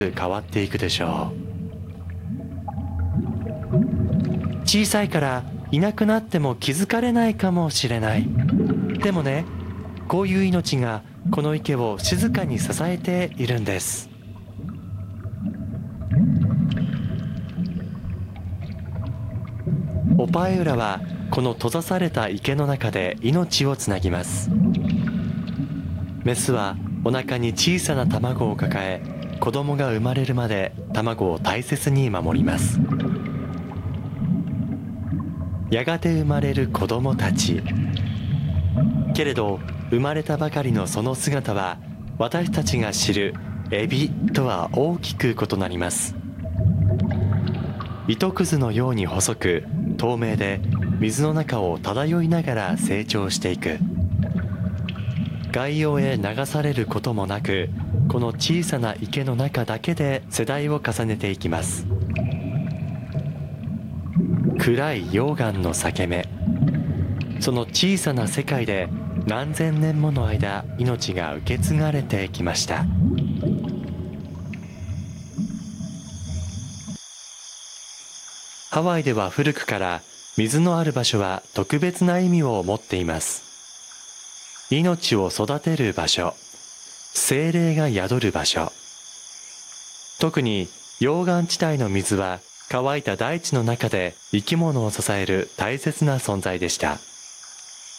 変わっていくでしょう。小さいからいなくなっても気づかれないかもしれない。でもね、こういう命がこの池を静かに支えているんです。オパエウラはこの閉ざされた池の中で命をつなぎます。メスはお腹に小さな卵を抱え、子供が生まれるまで卵を大切に守ります。やがて生まれる子供たち。けれど生まれたばかりのその姿は私たちが知るエビとは大きく異なります。糸くずのように細く透明で、水の中を漂いながら成長していく。外洋へ流されることもなく、この小さな池の中だけで世代を重ねていきます。暗い溶岩の裂け目、その小さな世界で何千年もの間命が受け継がれてきました。ハワイでは古くから水のある場所は特別な意味を持っています。命を育てる場所、精霊が宿る場所。特に溶岩地帯の水は乾いた大地の中で生き物を支える大切な存在でした。